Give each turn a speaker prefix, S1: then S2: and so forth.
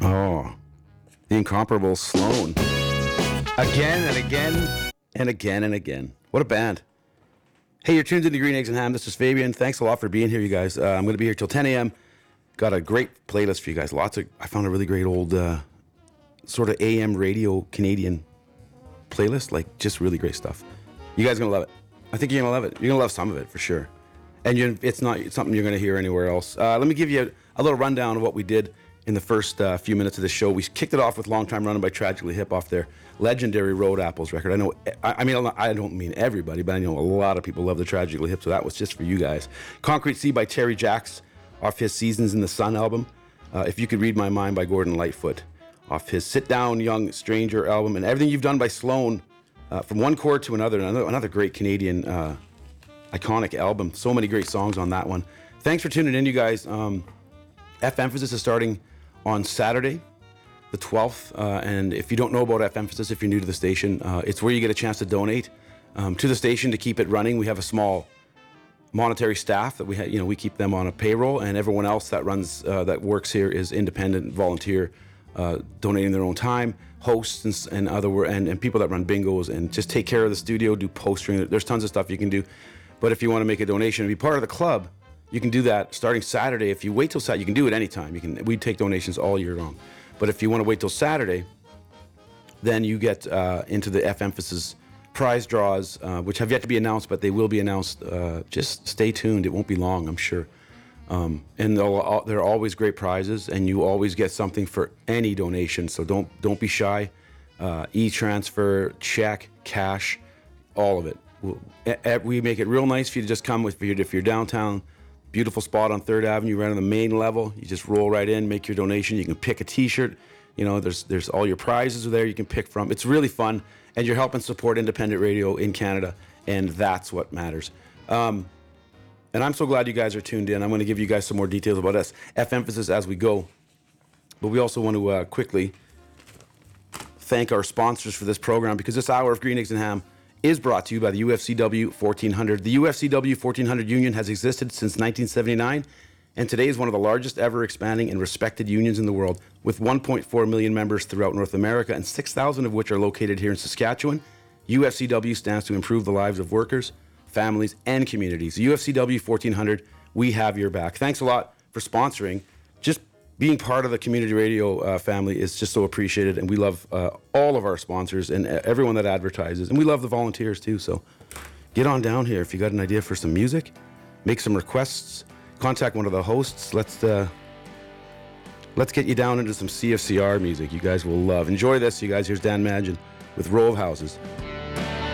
S1: Oh, the incomparable Sloan. Again and again and again and again. What a band. Hey, you're tuned into Green Eggs and Ham. This is Fabian. Thanks a lot for being here, you guys. I'm going to be here till 10 a.m. Got a great playlist for you guys. I found a really great old sort of AM radio Canadian playlist. Like, just really great stuff. You guys are going to love it. I think you're going to love it. You're going to love some of it for sure. And it's something you're going to hear anywhere else. Let me give you a little rundown of what we did in the first few minutes of the show. We kicked it off with Long Time Running by Tragically Hip off their legendary Road Apples record. I don't mean everybody, but I know a lot of people love the Tragically Hip, so that was just for you guys. Concrete Sea by Terry Jacks off his Seasons in the Sun album. If You Could Read My Mind by Gordon Lightfoot off his Sit Down Young Stranger album. And Everything You've Done by Sloan, From One Chord to another great Canadian iconic album. So many great songs on that one. Thanks for tuning in, you guys. F Emphasis is starting on Saturday, the 12th, and if you don't know about F Emphasis, if you're new to the station, it's where you get a chance to donate to the station to keep it running. We have a small monetary staff that we keep them on a payroll, and everyone else that works here is independent volunteer, donating their own time, hosts and people that run bingos and just take care of the studio, do postering. There's tons of stuff you can do, but if you want to make a donation and be part of the club, you can do that starting Saturday. If you wait till Saturday, you can do it anytime. We take donations all year long. But if you want to wait till Saturday, then you get into the F Emphasis prize draws, which have yet to be announced, but they will be announced. Just stay tuned. It won't be long, I'm sure. And there are always great prizes, and you always get something for any donation. So don't be shy. E-transfer, check, cash, all of it. We make it real nice for you to just come if you're downtown. Beautiful spot on 3rd Avenue, right on the main level. You just roll right in, make your donation. You can pick a T-shirt. There's all your prizes are there you can pick from. It's really fun, and you're helping support independent radio in Canada, and that's what matters. And I'm so glad you guys are tuned in. I'm going to give you guys some more details about us, F Emphasis, as we go. But we also want to quickly thank our sponsors for this program, because this hour of Green Eggs and Ham is brought to you by the UFCW 1400. The UFCW 1400 union has existed since 1979, and today is one of the largest ever expanding and respected unions in the world, with 1.4 million members throughout North America, and 6,000 of which are located here in Saskatchewan. UFCW stands to improve the lives of workers, families, and communities. The UFCW 1400, we have your back. Thanks a lot for sponsoring. Just being part of the community radio family is just so appreciated, and we love all of our sponsors and everyone that advertises, and we love the volunteers too. So get on down here if you got an idea for some music, make some requests, contact one of the hosts. Let's get you down into some CFCR music. You guys will love. Enjoy this, you guys. Here's Dan Magin with Row of Houses.